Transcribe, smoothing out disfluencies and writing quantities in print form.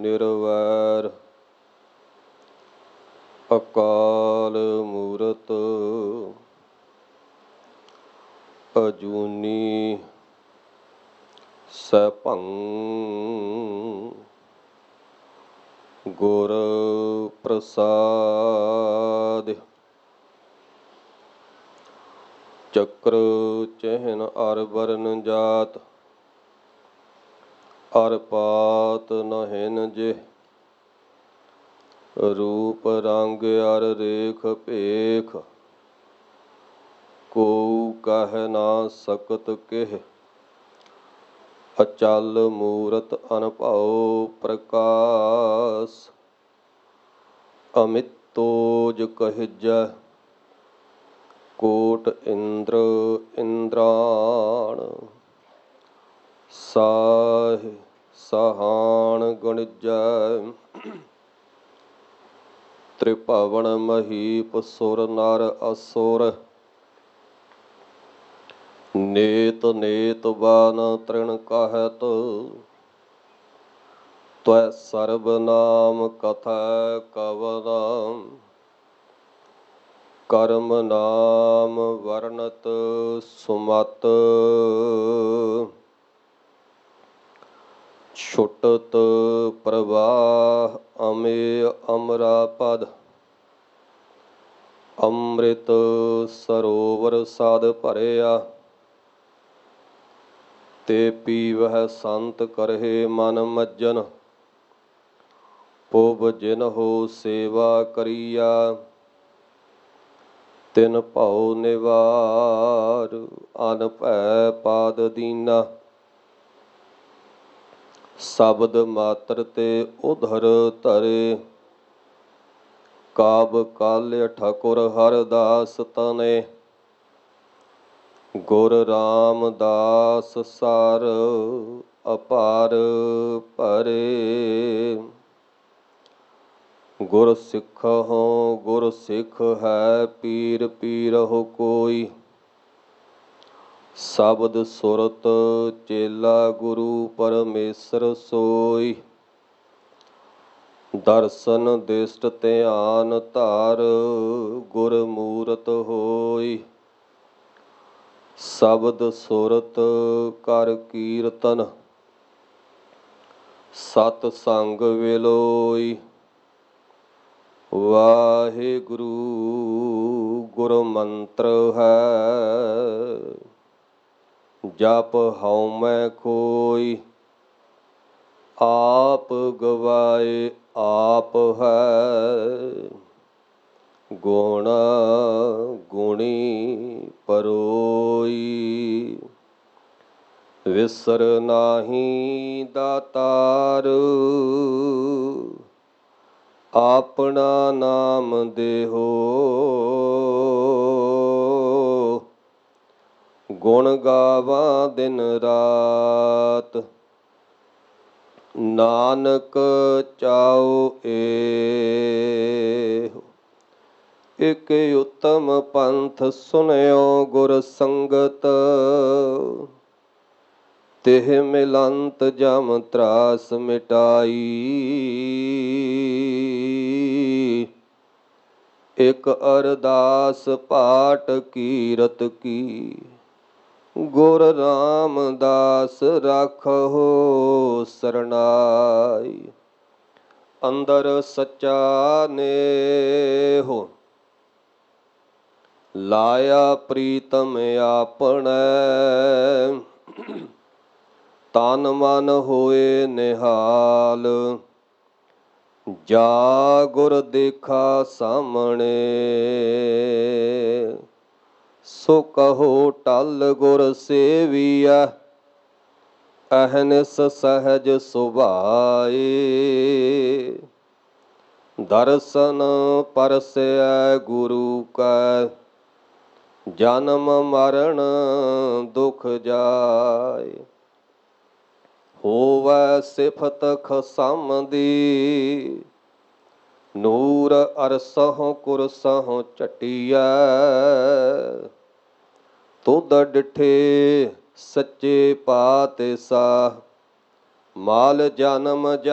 ਨਿਰਵੈਰ ਅਕਾਲ ਮੂਰਤ ਅਜੂਨੀ ਸੈਭੰ ਗੁਰ ਪ੍ਰਸਾਦਿ। ਚੱਕਰ ਚਿਹਨ ਅਰ ਵਰਨ ਜਾਤ ਅਰ ਪਾਤ ਨਹਿਨ ਜਿਹ ਰੂਪ ਰੰਗ ਅਰ ਰੇਖ ਭੇਖ ਕੋਊ ਕਹਿ ਨਾ ਸਕਤ ਕਿਹ ਅਚਲ ਮੂਰਤ ਅਨਭਉ ਪ੍ਰਕਾਸ ਅਮਿਤੋਜ ਕਹਿਜੈ ਕੋਟ ਇੰਦਰ ਇੰਦਰਾਣ ਸਾਹਾਣ ਗਣਿਜੈ ਤ੍ਰਿਭਵਨ ਮਹੀਪ ਸੁਰ ਨਰ ਅਸੁਰ ਨੇਤ ਨੇਤ ਬਾਨ ਤ੍ਰਿਣ ਕਹਿਤ ਤਵੈ ਸਰਬ ਨਾਮ ਕਥੈ ਕਵਨ ਕਰਮ ਨਾਮ ਵਰਣਤ ਸੁਮਤ ਛੁਟਤ ਪ੍ਰਵਾਹ ਅਮੇ ਅਮਰਾ ਪਦ ਅੰਮ੍ਰਿਤ ਸਰੋਵਰ ਸਦ ਭਰਿਆ ਤੇ ਪੀਵਹਿ ਸੰਤ ਕਰਹਿ ਮਨ ਮੱਜਨ ਪੁਬ ਜਿਨਹੁ ਸੇਵਾ ਕਰੀਆ ਤਿਨ ਭਉ ਨਿਵਾਰ ਅਨ ਭੈ ਪਾਦ ਦੀਨਾ ਸ਼ਬਦ ਮਾਤਰ ਤੇ ਉਧਰ ਧਰੇ ਕਾਬ ਕਾਲਿ ਠਾਕੁਰ ਹਰਦਾਸ ਤਨੇ ਗੁਰ ਰਾਮਦਾਸ ਸਰ ਅਪਾਰ ਭਰੇ ਗੁਰ ਸਿੱਖਹੁ ਗੁਰ ਸਿੱਖ ਹੈ ਪੀਰ ਪੀਰਹੁ ਕੋਈ ਸ਼ਬਦ ਸੁਰਤ ਚੇਲਾ ਗੁਰੂ ਪਰਮੇਸ਼ਰ ਸੋਈ ਦਰਸ਼ਨ ਦਿਸ਼ਟ ਧਿਆਨ ਧਾਰ ਗੁਰ ਮੂਰਤ ਹੋਈ ਸ਼ਬਦ ਸੁਰਤ ਕਰ ਕੀਰਤਨ ਸਤ ਸੰਗ ਵਿਲੋਈ ਵਾਹਿਗੁਰੂ ਗੁਰ ਮੰਤਰ ਹੈ ਜਪ ਹਉਮੈ ਕੋਈ ਆਪ ਗਵਾਏ ਆਪ ਹੈ ਗੁਣ ਗੁਣੀ ਪਰੋਈ ਵਿਸਰ ਨਾਹੀ ਦਾਤਾਰ ਆਪਣਾ ਨਾਮ ਦੇਹੋ ਗੁਣ ਗਾਵਾਂ ਦਿਨ ਰਾਤ ਨਾਨਕ ਚਾਉ ਏਹੁ ਇਕ ਉਤਮ ਪੰਥ ਸੁਨਿਓ ਗੁਰ ਸੰਗਤ ਤਿਹ ਮਿਲੰਤ ਜਮ ਤਰਾਸ ਮਿਟਾਈ ਇਕ ਅਰਦਾਸ ਪਾਠ ਕੀਰਤ ਕੀ ਗੁਰ ਰਾਮਦਾਸ ਰਾਖਹੁ ਸਰਨਾਈ ਅੰਦਰ ਸੱਚਾ ਨੇਹੁ ਲਾਇਆ ਪ੍ਰੀਤਮ ਆਪਣੈ ਤਨ ਮਨ ਹੋਏ ਨਿਹਾਲ ਜਾ ਗੁਰ ਦੇਖਾ ਸਾਹਮਣੇ ਸੋ ਕਹੋ ਟਲ ਗੁਰ ਸੇਵੀਆ ਅਹਨਿਸ ਸਹਿਜ ਸੁਭਾਏ ਦਰਸ਼ਨ ਪਰਸੈ ਗੁਰੂ ਕੈ ਜਨਮ ਮਰਨ ਦੁਖ ਜਾਏ ਹੋਵੈ ਸਿਫਤ ਖਸਮ ਦੀ ਨੂਰ ਅਰਸਹੁ ਕੁਰਸਹੁ ਝਟੀਐ ਤੁਧ ਡਿਠੇ ਸੱਚੇ ਪਾਤਸ਼ਾਹ ਮਾਲ ਜਨਮ